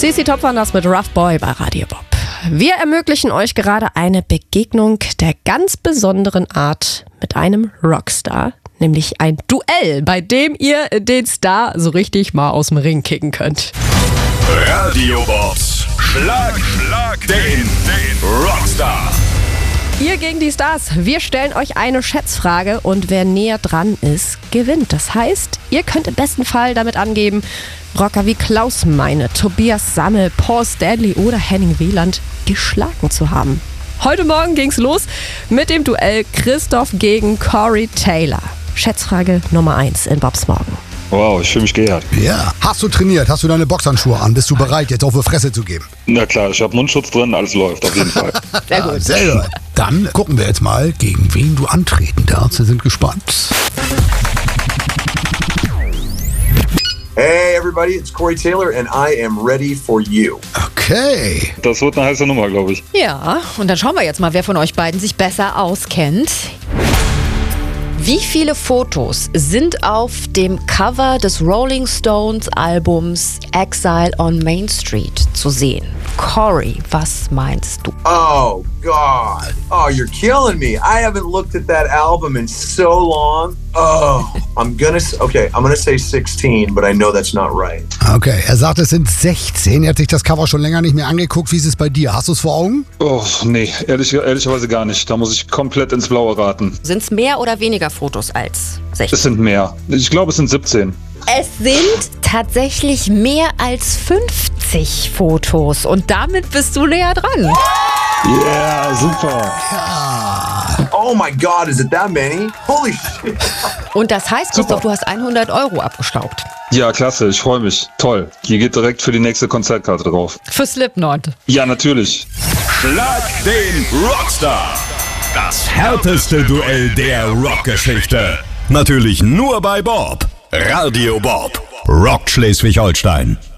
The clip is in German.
CC Top waren das mit Rough Boy bei Radio Bob. Wir ermöglichen euch gerade eine Begegnung der ganz besonderen Art mit einem Rockstar, nämlich ein Duell, bei dem ihr den Star so richtig mal aus dem Ring kicken könnt. Radio Bobs Schlag den Rockstar. Ihr gegen die Stars. Wir stellen euch eine Schätzfrage und wer näher dran ist, gewinnt. Das heißt, ihr könnt im besten Fall damit angeben, Rocker wie Klaus Meine, Tobias Sammel, Paul Stanley oder Henning Wieland geschlagen zu haben. Heute Morgen ging's los mit dem Duell Christoph gegen Corey Taylor. Schätzfrage Nummer 1 in Bobs Morgen. Wow, ich fühle mich geehrt. Ja. Hast du trainiert? Hast du deine Boxhandschuhe an? Bist du bereit, jetzt auf die Fresse zu geben? Na klar, ich habe Mundschutz drin, alles läuft auf jeden Fall. Sehr gut. Sehr gut. Dann gucken wir jetzt mal, gegen wen du antreten darfst. Wir sind gespannt. Hey everybody, it's Corey Taylor and I am ready for you. Okay. Das wird eine heiße Nummer, glaube ich. Ja, und dann schauen wir jetzt mal, wer von euch beiden sich besser auskennt. Wie viele Fotos sind auf dem Cover des Rolling Stones Albums Exile on Main Street zu sehen? Corey, was meinst du? Oh God. Oh, you're killing me. I haven't looked at that album in so long. Oh, I'm gonna say 16, but I know that's not right. Okay, er sagt, es sind 16. Er hat sich das Cover schon länger nicht mehr angeguckt. Wie ist es bei dir? Hast du es vor Augen? Oh, nee, ehrlicherweise gar nicht. Da muss ich komplett ins Blaue raten. Sind es mehr oder weniger Fotos als 16? Es sind mehr. Ich glaube, es sind 17. Es sind tatsächlich mehr als 50 Fotos und damit bist du näher dran. Yeah, super. Oh my God, is it that many? Holy shit. Und das heißt, Christoph, du hast 100 € abgestaubt. Ja, klasse, ich freue mich. Toll. Hier geht direkt für die nächste Konzertkarte drauf. Für Slipknot. Ja, natürlich. Schlag den Rockstar. Das härteste Duell der Rockgeschichte. Natürlich nur bei Bob. Radio Bob. Rockt Schleswig-Holstein.